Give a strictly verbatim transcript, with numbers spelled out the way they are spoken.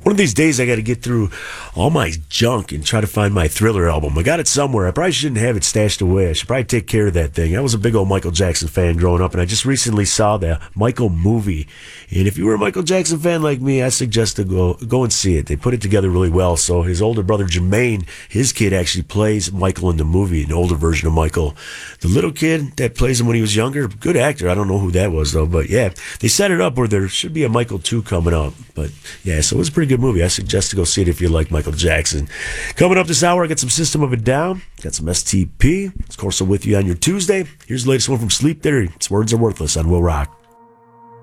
One of these days, I got to get through all my junk and try to find my Thriller album. I got it somewhere. I probably shouldn't have it stashed away. I should probably take care of that thing. I was a big old Michael Jackson fan growing up, and I just recently saw the Michael movie. And if you were a Michael Jackson fan like me, I suggest to go go and see it. They put it together really well. So his older brother Jermaine, his kid actually plays Michael in the movie, an older version of Michael. The little kid that plays him when he was younger, good actor. I don't know who that was though, but yeah, they set it up where there should be a Michael two coming up. But yeah, so it was a pretty good movie. I suggest to go see it if you like Michael Jackson. Coming up this hour, I got some System of a Down, got some S T P. It's Corso with you on your Tuesday. Here's the latest one from Sleep Theory. It's Words Are Worthless on Will Rock.